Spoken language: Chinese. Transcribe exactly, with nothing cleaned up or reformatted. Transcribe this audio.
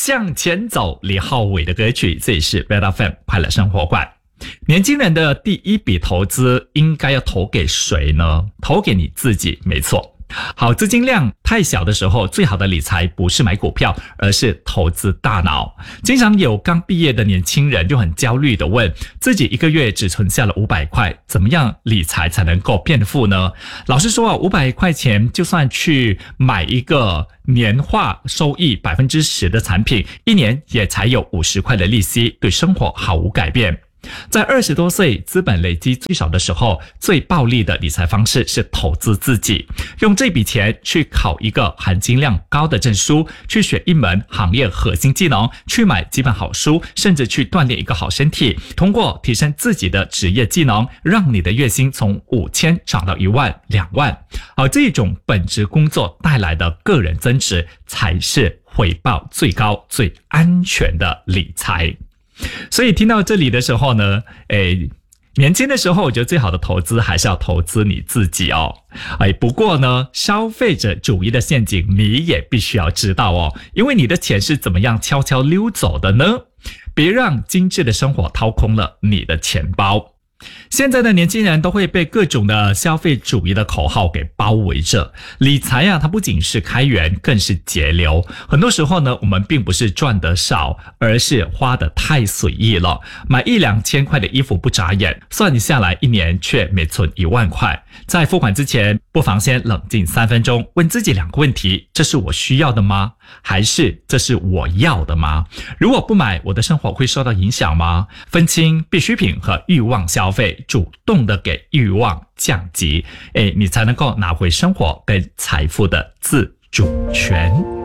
向前走，李浩伟的歌曲，这里是 Red F M 快乐生活馆。年轻人的第一笔投资应该要投给谁呢？投给你自己，没错。好，资金量太小的时候，最好的理财不是买股票，而是投资大脑。经常有刚毕业的年轻人就很焦虑的问自己，一个月只存下了五百块，怎么样理财才能够变富呢？老实说啊，五百块钱就算去买一个年化收益 百分之十 的产品，一年也才有五十块的利息，对生活毫无改变。在二十多岁资本累积最少的时候，最暴利的理财方式是投资自己，用这笔钱去考一个含金量高的证书，去学一门行业核心技能，去买几本好书，甚至去锻炼一个好身体，通过提升自己的职业技能，让你的月薪从五千涨到一万、两万。而这种本职工作带来的个人增值，才是回报最高、最安全的理财。所以听到这里的时候呢，诶，年轻的时候我觉得最好的投资还是要投资你自己哦。诶，不过呢，消费者主义的陷阱你也必须要知道哦，因为你的钱是怎么样悄悄溜走的呢？别让精致的生活掏空了你的钱包。现在的年轻人都会被各种的消费主义的口号给包围着。理财啊，它不仅是开源，更是节流。很多时候呢，我们并不是赚得少，而是花得太随意了。买一两千块的衣服不眨眼，算下来一年却没存一万块。在付款之前，不妨先冷静三分钟，问自己两个问题：这是我需要的吗？还是这是我要的吗？如果不买，我的生活会受到影响吗？分清必需品和欲望消费，主动的给欲望降级，诶，你才能够拿回生活跟财富的自主权。